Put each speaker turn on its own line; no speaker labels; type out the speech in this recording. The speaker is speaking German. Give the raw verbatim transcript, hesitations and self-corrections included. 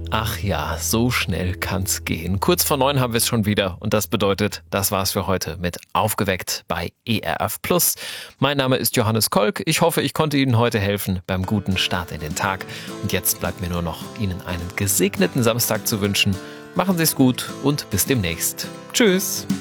Ach ja, so schnell kann's gehen. Kurz vor neun haben wir es schon wieder und das bedeutet, das war's für heute mit Aufgeweckt bei E R F Plus. Mein Name ist Johannes Kolk. Ich hoffe, ich konnte Ihnen heute helfen beim guten Start in den Tag. Und jetzt bleibt mir nur noch, Ihnen einen gesegneten Samstag zu wünschen. Machen Sie es gut und bis demnächst. Tschüss.